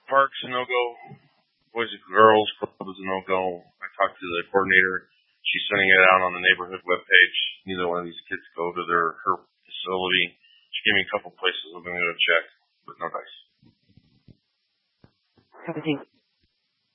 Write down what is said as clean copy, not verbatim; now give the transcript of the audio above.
Park's a no-go. Boys and Girls Club is a no-go. I talked to the coordinator. She's sending it out on the neighborhood webpage. Neither one of these kids go to her facility. She gave me a couple places I'm going to go check.